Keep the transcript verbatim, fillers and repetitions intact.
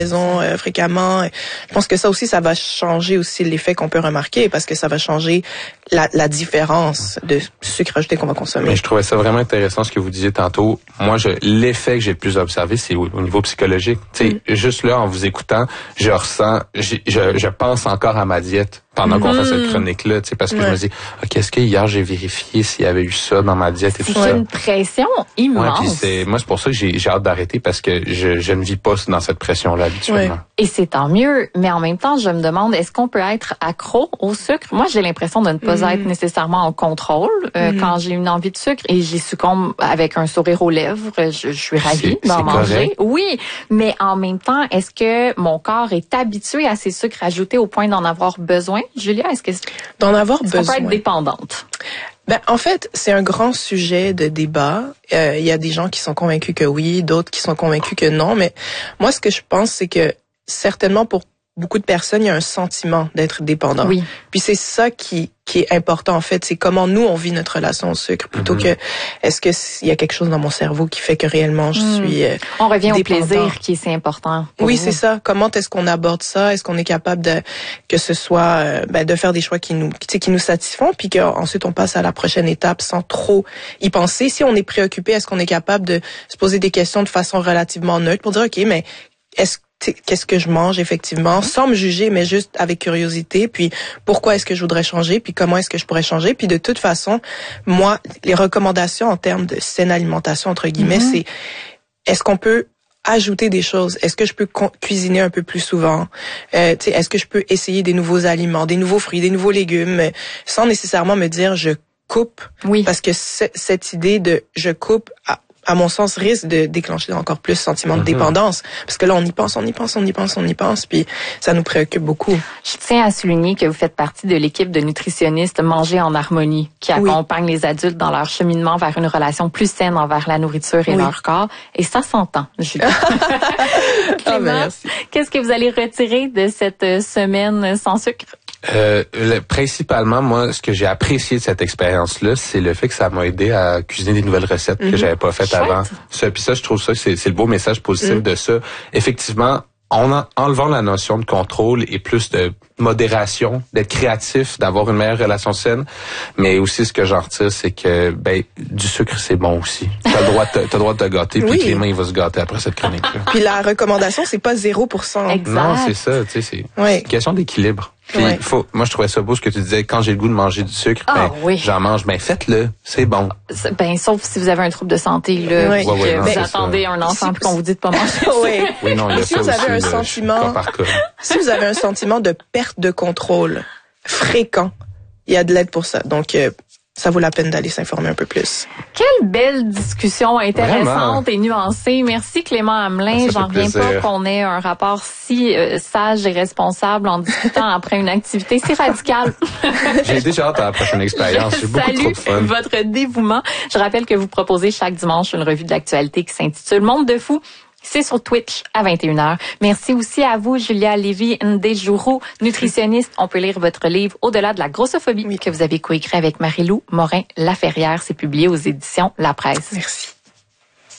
Euh, fréquemment. Je pense que ça aussi, ça va changer aussi l'effet qu'on peut remarquer parce que ça va changer la, la différence de sucre ajouté qu'on va consommer. Mais je trouvais ça vraiment intéressant ce que vous disiez tantôt. Moi, je, l'effet que j'ai le plus observé, c'est au, au niveau psychologique. Tu sais, mm. juste là, en vous écoutant, je ressens, je, je, je pense encore à ma diète pendant mm. qu'on fait cette chronique-là, tu sais, parce que ouais. je me dis, ok, est-ce que hier j'ai vérifié s'il y avait eu ça dans ma diète et tout c'est ça. C'est une pression immense. Ouais, puis c'est, moi, c'est pour ça que j'ai, j'ai hâte d'arrêter parce que je, je ne vis pas dans cette pression-là habituellement. Ouais. Et c'est tant mieux, mais en même temps, je me demande, est-ce qu'on peut être accro au sucre? Moi, j'ai l'impression de ne pas mm. être nécessairement en contrôle euh, mm. quand j'ai une envie de sucre et j'y succombe avec un sourire aux lèvres. Je, je suis ravie c'est, d'en c'est manger. Correct. Oui, mais en même temps, est-ce que mon corps est habitué à ces sucres ajoutés au point d'en avoir besoin? Julia, est-ce que d'en avoir est-ce besoin? qu'on peut être dépendante? Ben, en fait, c'est un grand sujet de débat. Euh, il y a des gens qui sont convaincus que oui, d'autres qui sont convaincus que non. Mais moi, ce que je pense, c'est que certainement pour beaucoup de personnes, il y a un sentiment d'être dépendant. Oui. Puis c'est ça qui qui est important en fait, c'est comment nous on vit notre relation au sucre plutôt mm-hmm. que est-ce que il y a quelque chose dans mon cerveau qui fait que réellement je mm. suis euh, on revient dépendant. au plaisir qui est si important. Oui, vous. c'est ça. Comment est-ce qu'on aborde ça? Est-ce qu'on est capable de que ce soit euh, ben, de faire des choix qui nous tu sais, qui nous satisfont puis qu'ensuite on passe à la prochaine étape sans trop y penser. Si on est préoccupé, est-ce qu'on est capable de se poser des questions de façon relativement neutre pour dire OK, mais est-ce qu'est-ce que je mange effectivement, sans me juger, mais juste avec curiosité, puis pourquoi est-ce que je voudrais changer, puis comment est-ce que je pourrais changer, puis de toute façon, moi, les recommandations en termes de saine alimentation, entre guillemets, mm-hmm. c'est est-ce qu'on peut ajouter des choses? Est-ce que je peux cuisiner un peu plus souvent? Euh, tu sais, est-ce que je peux essayer des nouveaux aliments, des nouveaux fruits, des nouveaux légumes, sans nécessairement me dire je coupe? Oui. Parce que c- cette idée de je coupe... à, à mon sens, risque de déclencher encore plus ce sentiment de dépendance. Parce que là, on y pense, on y pense, on y pense, on y pense, puis ça nous préoccupe beaucoup. Je tiens à souligner que vous faites partie de l'équipe de nutritionnistes Manger en harmonie, qui oui. accompagne les adultes dans leur cheminement vers une relation plus saine envers la nourriture et oui. leur corps. Et ça s'entend, Julie. Clément, ah ben qu'est-ce que vous allez retirer de cette semaine sans sucre? Euh, le, principalement, moi, ce que j'ai apprécié de cette expérience-là, c'est le fait que ça m'a aidé à cuisiner des nouvelles recettes mm-hmm. que j'avais pas faites Chouette. avant. Ça, puis ça, je trouve ça, c'est, c'est le beau message positif mm. de ça. Effectivement, en, en enlevant la notion de contrôle et plus de modération, d'être créatif, d'avoir une meilleure relation saine, mais aussi ce que j'en retire, c'est que ben du sucre c'est bon aussi. T'as le droit, de, t'as le droit de te gâter, puis oui. Clément il va se gâter après cette chronique-là. Puis la recommandation c'est pas zéro pour cent. Exact. Non, c'est ça, tu sais, c'est, oui. c'est une question d'équilibre. Puis ouais. faut, moi je trouvais ça beau ce que tu disais, quand j'ai le goût de manger du sucre, ah, ben oui. j'en mange, ben faites-le, c'est bon. Ben sauf si vous avez un trouble de santé là, oui. puis ouais, ouais, que non, vous attendez un enfant si, puis qu'on vous dit de pas manger. oui. oui, non, il y a si ça vous avez aussi, un là, sentiment, cas par cas. si vous avez un sentiment de perte de contrôle fréquent, il y a de l'aide pour ça. Donc euh, ça vaut la peine d'aller s'informer un peu plus. Quelle belle discussion intéressante Vraiment. et nuancée. Merci Clément Hamelin. Ça J'en reviens plaisir. pas qu'on ait un rapport si euh, sage et responsable en discutant après une activité si radicale. J'ai déjà hâte à la prochaine expérience. J'ai beaucoup trop de fun. Salue votre dévouement. Je rappelle que vous proposez chaque dimanche une revue de l'actualité qui s'intitule Monde de fou. C'est sur Twitch à vingt et une heures. Merci aussi à vous, Julia Lévy-Ndejuru, nutritionniste. On peut lire votre livre Au-delà de la grossophobie oui. que vous avez coécrit avec Marie-Lou Morin-Laferrière. C'est publié aux éditions La Presse. Merci.